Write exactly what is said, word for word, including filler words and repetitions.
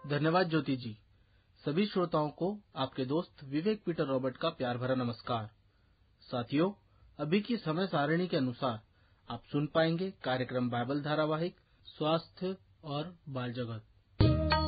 धन्यवाद ज्योति जी। सभी श्रोताओं को आपके दोस्त विवेक पीटर रॉबर्ट का प्यार भरा नमस्कार। साथियों, अभी की समय सारणी के अनुसार आप सुन पाएंगे कार्यक्रम बाइबल धारावाहिक स्वास्थ्य और बाल जगत।